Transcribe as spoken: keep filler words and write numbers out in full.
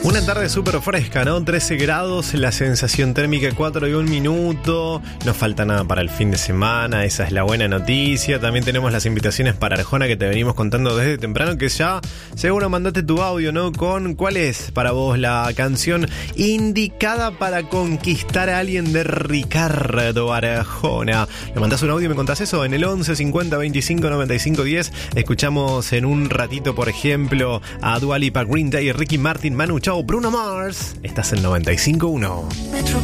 Una tarde súper fresca, ¿no? trece grados, la sensación térmica cuatro y un minuto. No falta nada para el fin de semana, esa es la buena noticia. También tenemos las invitaciones para Arjona que te venimos contando desde temprano, que ya seguro mandaste tu audio, ¿no? Con cuál es para vos la canción indicada para conquistar a alguien de Ricardo Arjona. Me mandás un audio y me contás eso en el once cincuenta veinticinco noventa y cinco diez. Escuchamos en un ratito, por ejemplo, a Dua Lipa, Green Day, Ricky Martin, Manu Chao, Bruno Mars. Estás en noventa y cinco uno.